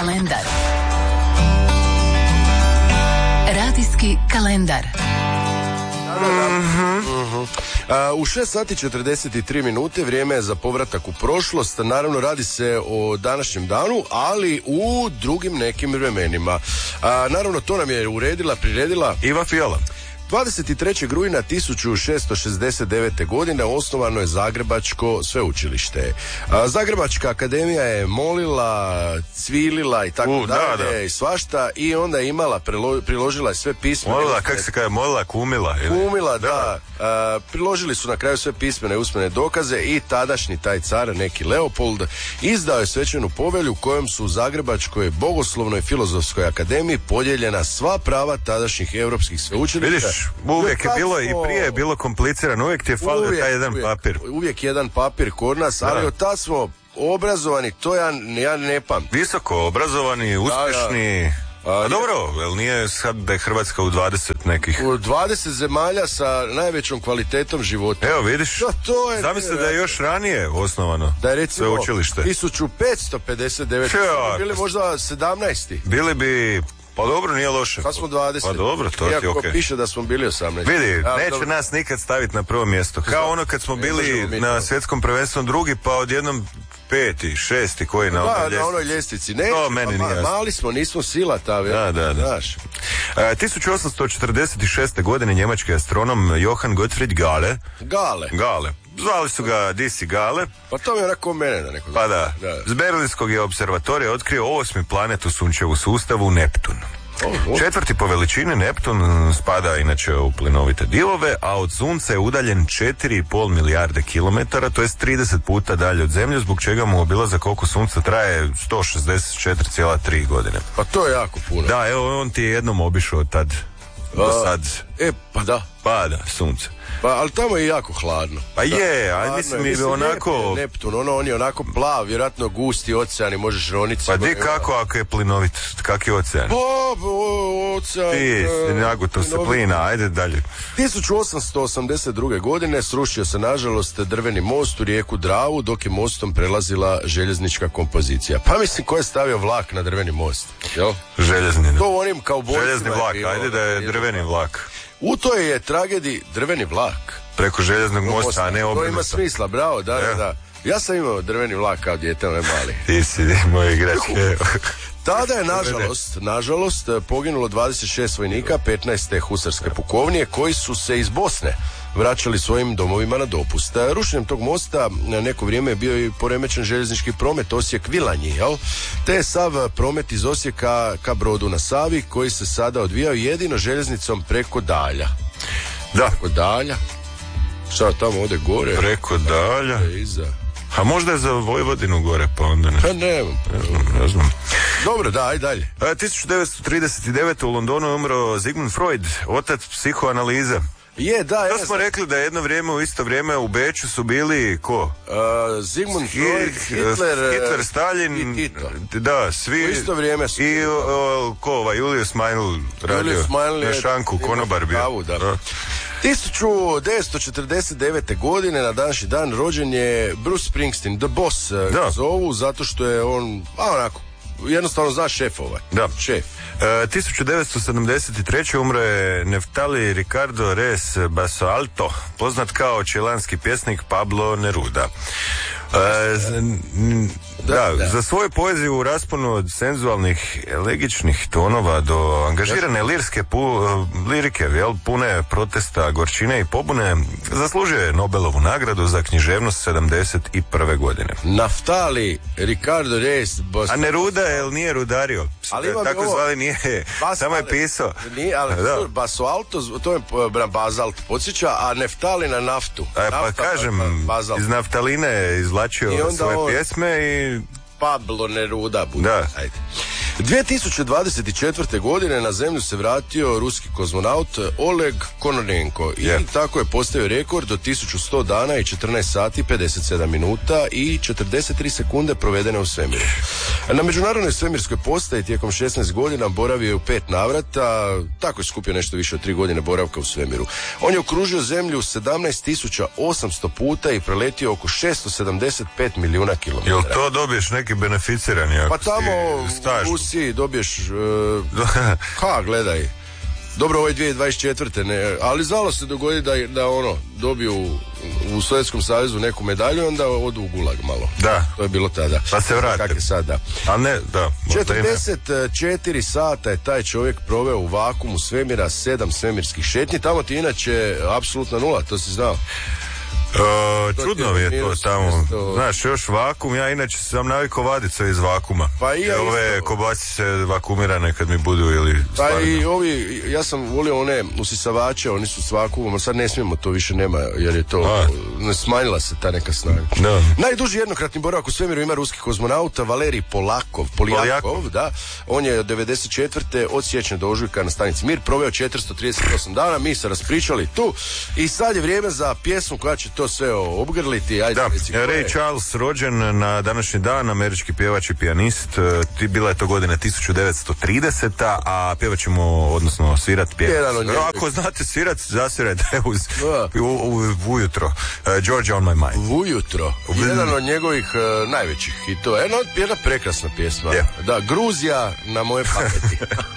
kalendar. Radijski kalendar. U 6 sati 43 minute vrijeme je za povratak u prošlost. Naravno radi se o današnjem danu, ali u drugim nekim vremenima. Naravno to nam je priredila Iva Fiola. 23. rujna 1669. godine osnovano je Zagrebačko sveučilište. Zagrebačka akademija je molila, cvilila i tako dalje i svašta, i onda je imala, priložila je sve pismene. Molila, kako se kaže, molila, kumila. Kumila, da. Priložili su na kraju sve pismene i usmene dokaze i tadašnji taj car, neki Leopold, izdao je svečanu povelju kojom su u Zagrebačkoj bogoslovnoj filozofskoj akademiji podijeljena sva prava tadašnjih europskih sveučilišta. Vidiš, uvijek je bilo i prije je bilo komplicirano, uvijek ti je falio taj jedan papir. Uvijek jedan papir kod nas, ali od tad smo obrazovani, to ja ne pamtim. Visoko obrazovani, uspješni. Dobro, jel nije sad da je Hrvatska u 20 nekih? U 20 zemalja sa najvećom kvalitetom života. Evo vidiš, zamisli da je još ranije osnovano. Da je recimo sveučilište 1559, bili možda 17. Bili bi... Pa dobro, nije loše. Sad smo 20. Pa dobro, to ti je okej. Piše da smo bili 18. Vidi, neće nas nikad staviti na prvo mjesto. Kao ono kad smo bili na svjetskom prvenstvu drugi, pa odjednom 5., 6. koji na onoj ljestvici. Na onoj ljestvici. Ne, to meni nije jasno. Mali smo, nismo sila ta. Da. 1846. godine njemački astronom Johann Gottfried Gale. Zvali su ga Disi Gale. Pa to mi je onako mene da neko... Pa da. S Berlinskog je observatorija otkrio 8. planet u sunčevu sustavu, Neptun. Četvrti po veličini Neptun spada inače u plinovite divove, a od sunca je udaljen 4,5 milijarde kilometara, to je 30 puta dalje od zemlje, zbog čega mu obilazak oko sunca traje 164,3 godine. Pa to je jako puno. Da, evo on ti je jednom obišao tad do sad. Pa da, sunce. Pa, ali tamo je jako hladno. Pa je, ali mislim je onako... Neptun, on je onako plav, vjerojatno gusti ocean i možeš roniti. Pa di kako ako je plinovit, kak je ocean? Ocean... Ti, naguto se plina, ajde dalje. 1882. godine srušio se nažalost drveni most u rijeku Dravu, dok je mostom prelazila željeznička kompozicija. Pa mislim, ko je stavio vlak na drveni most? Jel? Željezni. To onim kao bojcima. Željezni vlak, ajde da je drveni vlak. U toj je tragediji drveni vlak. Preko željeznog mosta, a ne obrnuto. To ima smisla, bravo, da. Ja sam imao drveni vlak kao dijete, onaj mali. Ti si moj igračke. Tada je, nažalost, poginulo 26 vojnika 15. husarske pukovnije koji su se iz Bosne vraćali svojim domovima na dopust. Rušenjem tog mosta na neko vrijeme je bio i poremećen željeznički promet Osijek-Vilanji, te je sav promet iz Osijeka ka Brodu na Savi, koji se sada odvijao jedino željeznicom preko Dalja. Da. Preko Dalja. Šta tamo ode gore? Preko Dalja. A možda je za Vojvodinu gore, pa onda ne. Pa ne znam. Dobro, da, aj dalje. 1939. u Londonu je umro Sigmund Freud, otac psihoanalize. To smo rekli da jedno vrijeme, u isto vrijeme u Beču su bili ko? Sigmund Freud, Hitler, Stalin i Tito. Da, svi. U isto vrijeme su. I Julius Meinl radio na šanku, konobar bio. 1949. godine na današnji dan rođen je Bruce Springsteen, The Boss, zovu, zato što je on, onako, jednostavno zna šefovati. Da. Šef. 1973. umro je Neftali Ricardo Reyes Basoalto, poznat kao čilanski pjesnik Pablo Neruda. Za svoju poeziju u rasponu od senzualnih elegičnih tonova do angažirane lirike, pune protesta, gorčine i pobune, zaslužio je Nobelovu nagradu za književnost 71. godine. Naftali Ricardo Reyes A Neruda, nije rudario? Tako zvali nije, samo je pisao. Nije, ali Basoalto, to je bazalt podsjeća, a Neftali na naftu. Pa kažem, iz naftaline je izvlačio svoje pjesme i... Pablo Neruda bude. Da. Ajde. 2024. godine na zemlju se vratio ruski kozmonaut Oleg Konorenko i tako je postavio rekord do 1100 dana i 14 sati, 57 minuta i 43 sekunde provedene u svemiru. Na međunarodnoj svemirskoj postaji tijekom 16 godina boravio je u 5 navrata, tako je skupio nešto više od 3 godine boravka u svemiru. On je okružio zemlju 17.800 puta i preletio oko 675 milijuna kilometara. Jel to dobiješ neki beneficirani? Pa tamo u Rusiji dobiješ gledaj. Dobro, ovo je 2024. Ne, ali znalo se dogoditi da dobiju u Sovjetskom savezu neku medalju, onda odu u gulag malo. Da. To je bilo tada. Pa se vrate. Kak je sada. A ne, da. 44 sata je taj čovjek proveo u vakuumu svemira, 7 svemirskih šetnji. Tamo ti inače apsolutna nula, to si znao. Čudno mi je to tamo. Znaš, još vakum, ja inače sam navikao vaditi sve iz vakuma. Pa i ja ove kobasice vakumirane kad mi budu ili pa i ovi, ja sam volio one usisavače, oni su s vakumom, sad ne smijemo, to više nema, jer je to, smanjila se ta neka snaga. No. Najduži jednokratni boravak u svemiru ima ruski kozmonauta Valerij Poljakov, da. On je od 94. od siječnja do ožujka na stanici Mir proveo 438 dana, mi se raspričali tu i sad je vrijeme za pjesmu koja će to sve obgrliti. Ajde, Ray Charles rođen na današnji dan, američki pjevač i pijanist, bila je to godina 1930, a pjevat ćemo, odnosno svirat pjevac. Ako znate svirat, zasvirajte ujutro. Georgia on my mind. Ujutro. Jedan od njegovih najvećih hitova. Jedna prekrasna pjesma. Da, Gruzija na moje pameti.